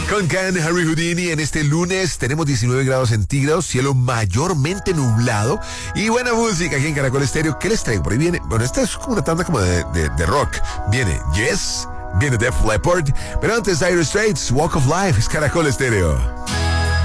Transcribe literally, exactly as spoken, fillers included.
Con Can, Harry Houdini, en este lunes tenemos diecinueve grados centígrados, cielo mayormente nublado y buena música aquí en Caracol Estéreo. ¿Qué les traigo? Por ahí viene, bueno, esta es como una tanda como de, de, de rock. Viene Yes, viene Def Leppard, pero antes Dire Straits, Walk of Life, es Caracol Estéreo.